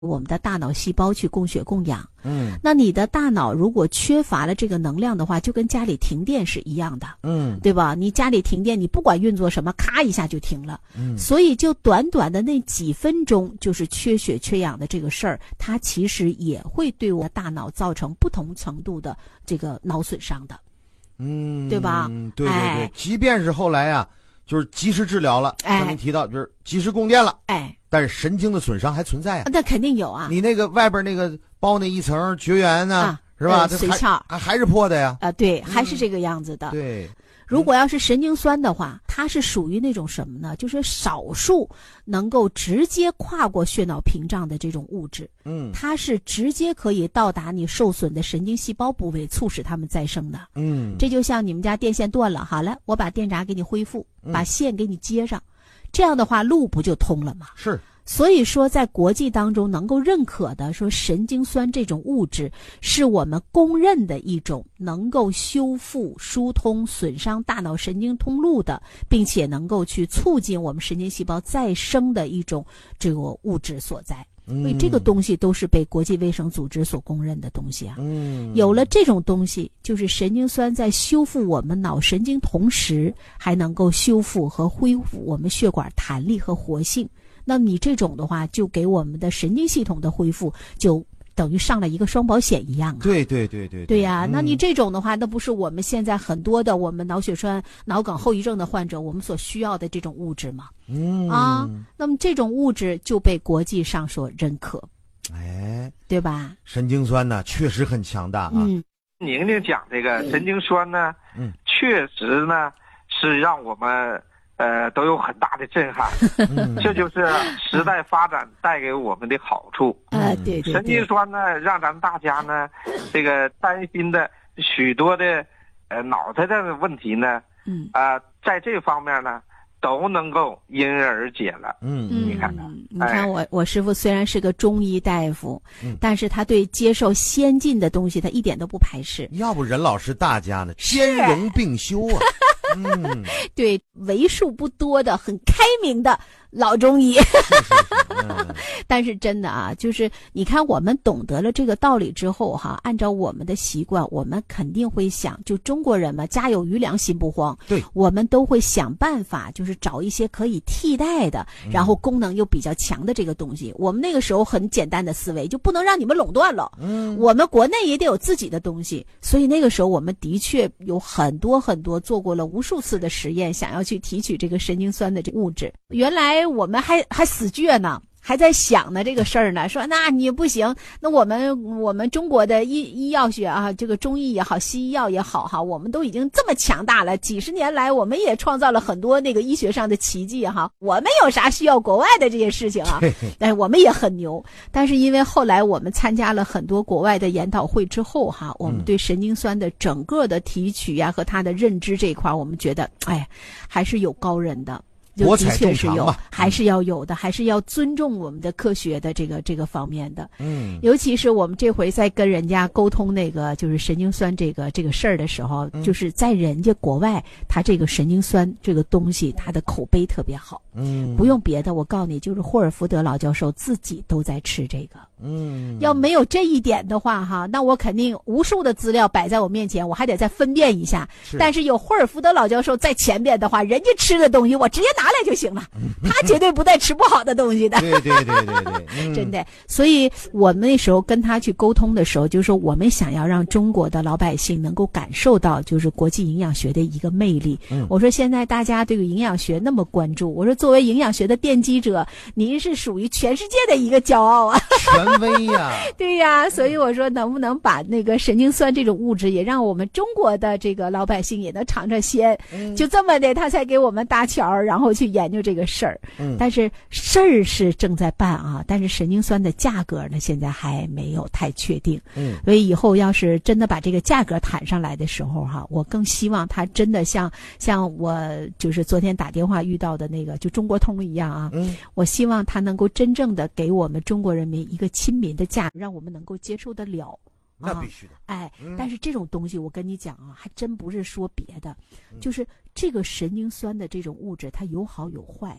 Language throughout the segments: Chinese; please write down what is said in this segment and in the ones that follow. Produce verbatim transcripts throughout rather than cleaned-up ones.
我们的大脑细胞去供血供氧。 嗯， 那你的大脑如果缺乏了这个能量的话，就跟家里停电是一样的。 嗯， 对吧？你家里停电，你不管运作什么，咔一下就停了。 嗯， 所以就短短的那几分钟，就是缺血缺氧的这个事儿，它其实也会对我的大脑造成不同程度的这个脑损伤的。 嗯， 对吧？ 对对对， 哎、 即便是后来啊，就是及时治疗了， 哎、 刚才提到就是及时供电了， 哎， 但是神经的损伤还存在啊。 那肯定有啊。 你那个外边那个包那一层绝缘呢、 啊， 是吧？ 髓鞘还还是破的呀。 啊，对，还是这个样子的。 嗯、对。 如果要是神经酸的话，它是属于那种什么呢？就是少数能够直接跨过血脑屏障的这种物质。 嗯， 它是直接可以到达你受损的神经细胞部位，促使它们再生的。 嗯， 这就像你们家电线断了，好了，我把电闸给你恢复， 嗯、 把线给你接上，这样的话路不就通了吗？ 是。 所以说在国际当中能够认可的说神经酸这种物质是我们公认的一种能够修复疏通损伤大脑神经通路的，并且能够去促进我们神经细胞再生的一种这个物质所在。所以这个东西都是被国际卫生组织所公认的东西啊。 嗯， 有了这种东西，就是神经酸在修复我们脑神经同时还能够修复和恢复我们血管弹力和活性。那你这种的话，就给我们的神经系统的恢复，就等于上了一个双保险一样啊。 对对对对对呀、啊嗯， 那你这种的话，那不是我们现在很多的我们脑血栓、脑梗后遗症的患者，我们所需要的这种物质吗？ 嗯啊，那么这种物质就被国际上所认可， 哎， 对吧？ 神经酸呢，确实很强大啊。 嗯， 宁宁讲这个神经酸呢， 嗯， 确实呢是让我们。呃，都有很大的震撼， 嗯、 这就是时代发展带给我们的好处。 啊、呃，对对对。 神经酸呢，让咱们大家呢，这个担心的许多的呃脑袋的问题呢， 嗯啊、呃，在这方面呢，都能够因人而解了。 嗯， 你看看， 你看我、哎、我师傅虽然是个中医大夫， 嗯， 但是他对接受先进的东西，他一点都不排斥。 要不任老师大家呢，兼容并修啊。嗯， 对，为数不多的很开明的老中医。 是是是嗯、 但是真的啊，就是你看我们懂得了这个道理之后哈，按照我们的习惯，我们肯定会想，就中国人嘛，家有余粮心不慌。 对， 我们都会想办法，就是找一些可以替代的，然后功能又比较强的这个东西。嗯、我们那个时候很简单的思维，就不能让你们垄断了。 嗯， 我们国内也得有自己的东西。所以那个时候我们的确有很多很多做过了无数次的实验，想要去提取这个神经酸的这物质。原来我们还还死倔呢，还在想呢这个事儿呢，说那你不行，那我们我们中国的医医药学啊，这个中医也好，西医药也好哈，我们都已经这么强大了，几十年来我们也创造了很多那个医学上的奇迹哈，我们有啥需要国外的这些事情啊？哎，我们也很牛。但是因为后来我们参加了很多国外的研讨会之后哈，我们对神经酸的整个的提取呀、啊、和它的认知这一块，我们觉得哎，还是有高人的。就的确是有，还是要有的，还是要尊重我们的科学的这个这个方面的。 嗯， 尤其是我们这回在跟人家沟通那个就是神经酸这个这个事儿的时候， 嗯、 就是在人家国外，他这个神经酸这个东西，他的口碑特别好。 嗯， 不用别的，我告诉你，就是霍尔福德老教授自己都在吃这个。 嗯， 要没有这一点的话哈，那我肯定无数的资料摆在我面前，我还得再分辨一下。 是但是有霍尔福德老教授在前边的话，人家吃的东西我直接拿来就行了，他绝对不带吃不好的东西的。 对对对对对，嗯、 真的。所以我们那时候跟他去沟通的时候，就是说我们想要让中国的老百姓能够感受到就是国际营养学的一个魅力。 嗯、 我说现在大家对于营养学那么关注，我说作为营养学的奠基者，您是属于全世界的一个骄傲啊。 权威呀， 对呀，所以我说能不能把那个神经酸这种物质也让我们中国的这个老百姓也能尝尝鲜， 嗯、 就这么的他才给我们搭桥，然后去研究这个事儿。 嗯， 但是事儿是正在办啊，但是神经酸的价格呢现在还没有太确定。 嗯， 所以以后要是真的把这个价格谈上来的时候哈，我更希望他真的像像我就是昨天打电话遇到的那个就中国通一样啊， 嗯， 我希望他能够真正的给我们中国人民一个亲民的价格，让我们能够接受得了。 那必须的。 啊、哎、 嗯， 但是这种东西我跟你讲啊，还真不是说别的，就是这个神经酸的这种物质它有好有坏。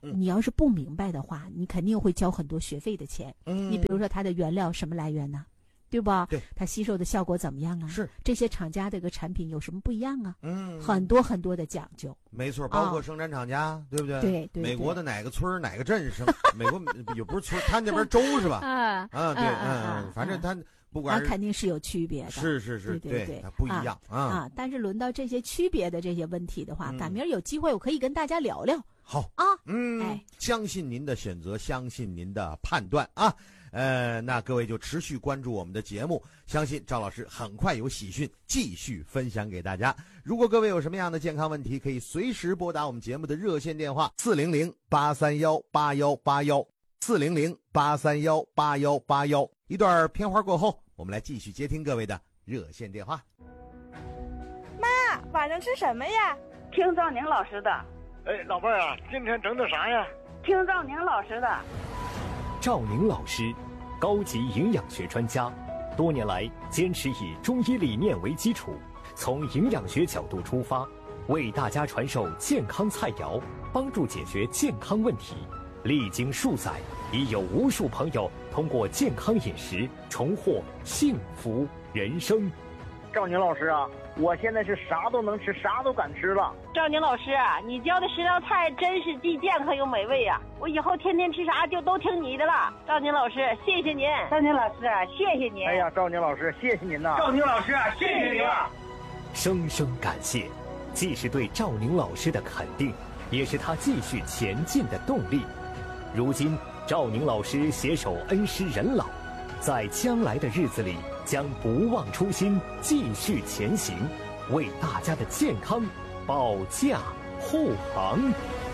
你要是不明白的话，你肯定会交很多学费的钱。 嗯， 你比如说它的原料什么来源呢？对吧？ 对， 它吸收的效果怎么样啊？ 是这些厂家的一个产品有什么不一样啊？ 嗯， 很多很多的讲究。 没错，包括生产厂家，哦、对不对？ 对对。 美国的哪个村哪个镇生？美国也不是村，他那边州是吧？ 啊啊，对，嗯嗯，反正他不管是，肯定是有区别的。 是是是， 对对对， 它不一样啊啊！但是轮到这些区别的这些问题的话，赶明儿有机会我可以跟大家聊聊。 好啊， 嗯， 哎， 相信您的选择，相信您的判断啊。呃，那各位就持续关注我们的节目，相信赵老师很快有喜讯继续分享给大家。如果各位有什么样的健康问题，可以随时拨打我们节目的热线电话四零零八三幺八幺八幺四零零八三幺八幺八幺。一段片花过后，我们来继续接听各位的热线电话。 妈，晚上吃什么呀？ 听赵宁老师的。 哎，老伴儿啊，今天整的啥呀？ 听赵宁老师的。 赵宁老师，高级营养学专家，多年来坚持以中医理念为基础，从营养学角度出发，为大家传授健康菜肴，帮助解决健康问题。历经数载，已有无数朋友通过健康饮食重获幸福人生。 赵宁老师啊，我现在是啥都能吃，啥都敢吃了。 赵宁老师，你教的十道菜真是既健康又美味呀、啊！我以后天天吃啥就都听你的了。赵宁老师，谢谢您。赵宁老师，谢谢您。 哎呀，赵宁老师，谢谢您呐。 赵宁老师，谢谢您啊！ 声声感谢，既是对赵宁老师的肯定，也是他继续前进的动力。如今，赵宁老师携手恩师人老，在将来的日子里将不忘初心，继续前行，为大家的健康保驾护航。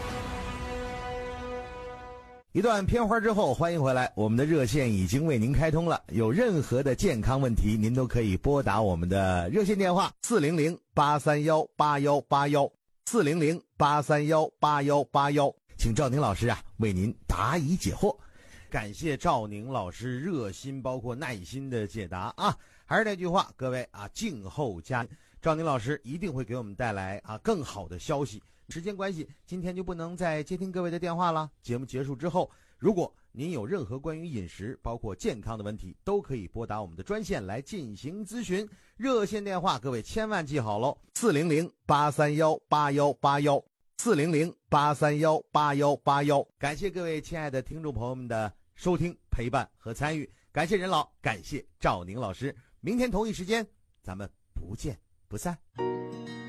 一段片花之后，欢迎回来，我们的热线已经为您开通了，有任何的健康问题，您都可以拨打我们的热线电话四零零八三幺八幺八幺四零零八三幺八幺八幺，请赵宁老师啊为您答疑解惑。感谢赵宁老师热心包括耐心的解答啊！还是那句话，各位啊，静候佳音，赵宁老师一定会给我们带来啊更好的消息。时间关系，今天就不能再接听各位的电话了。节目结束之后，如果您有任何关于饮食包括健康的问题，都可以拨打我们的专线来进行咨询。热线电话各位千万记好喽，四零零八三幺八幺八幺四零零八三幺八幺八幺。感谢各位亲爱的听众朋友们的收听、陪伴和参与，感谢任老，感谢赵宁老师。明天同一时间，咱们不见不散。